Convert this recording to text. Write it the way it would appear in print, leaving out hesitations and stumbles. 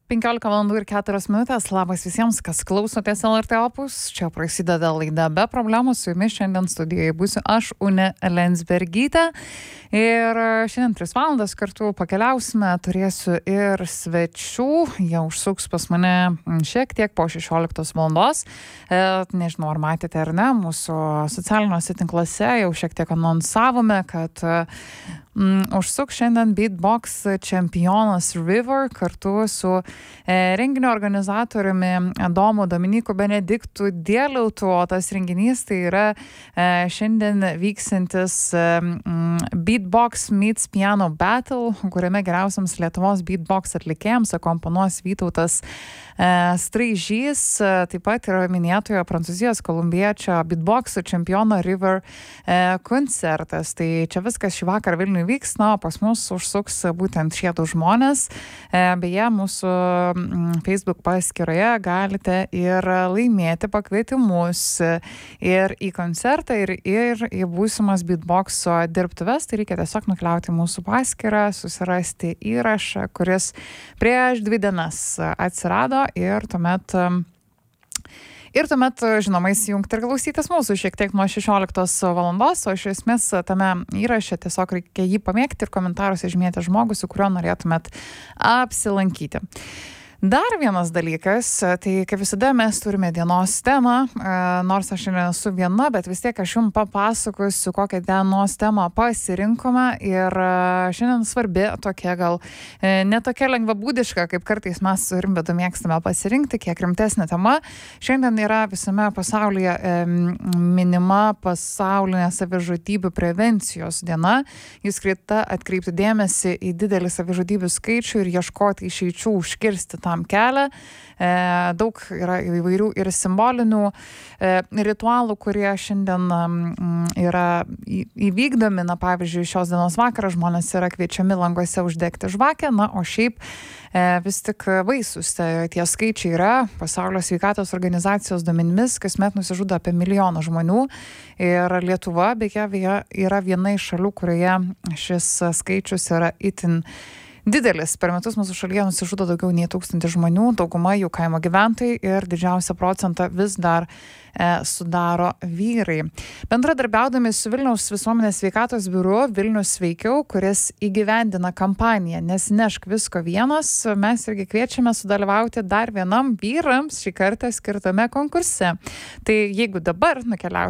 15:04. Labas visiems, kas klausotės LRT Opus. Čia prasideda laida Be problemų. Su jumis šiandien studijoje būsiu aš, Unė Lensbergytė. Ir šiandien 3 valandas kartu pakeliausime. Turėsiu ir svečių. Jie užsuks pas mane šiek tiek po 16 valandos. Nežinau, ar matėte ar ne, mūsų socialiniuose tinkluose jau šiek tiek anonsavome, kad užsuk šiandien beatbox čempionas River kartu su renginio organizatoriumi Adomu Dominiku Benediktu Dieliautu, o tas renginys tai yra šiandien vyksantis Beatbox Meets Piano Battle, kuriame geriausiams Lietuvos beatbox atlikėjams akomponuos Vytautas Straižys, taip pat yra minėtojo Prancūzijos kolumbiečio beatboxo čempiono River koncertas. Tai čia viskas šį vakarą Vilniuje vyks, na, o pas mus užsuks būtent šie du žmonės. Beje, mūsų Facebook paskyroje galite ir laimėti pakvietimus ir į koncertą, ir į būsimas beatboxo dirbtuves. Tai reikia tiesiog nukeliauti mūsų paskyrą, susirasti įrašą, kuris prieš 2 dienas atsirado, ir tuomet, žinoma, įsijungti ir klausytis mūsų šiek tiek nuo 16 valandos, o iš esmės tame įraše tiesiog reikia jį pamėgti ir komentaruose žymėti žmogų, su kuriuo norėtumėt apsilankyti. Dar vienas dalykas, tai kaip visada mes turime dienos temą, nors aš nesu viena, bet vis tiek aš jums papasakosiu, kokią dienos temą pasirinkome, ir šiandien svarbi tokia, gal ne tokia lengvabūdiška, kaip kartais mes su Rimvydu mėgstame pasirinkti, kiek rimtesnė tema. Šiandien yra visame pasaulyje minima pasaulinė savižudybių prevencijos diena. Jis skirta atkreipti dėmesį į didelį savižudybių skaičių ir ieškoti išeičių užkirsti tą kelią. Daug yra įvairių ir simbolinių ritualų, kurie šiandien yra įvykdomi. Na, pavyzdžiui, šios dienos vakarą žmonės yra kviečiami languose uždegti žvakę, na, o šiaip vis tik baisus tie skaičiai yra. Pasaulio sveikatos organizacijos duomenimis kasmet nusižudo apie 1 milijoną žmonių, ir Lietuva beje yra viena iš šalių, kurioje šis skaičius yra itin didelis. Per metus mūsų šalyje nusižudo daugiau nei 1000 žmonių, dauguma jų kaimo gyventojai, ir didžiausią procentą vis dar sudaro vyrai. Bendradarbiaudami su Vilniaus visuomenės sveikatos biuru Vilnius sveikiau, kuris įgyvendina kampaniją Nesinešk visko vienas, mes irgi kviečiame sudalyvauti dar vienam vyrams šį kartą skirtame konkurse. Tai jeigu dabar nukeliausite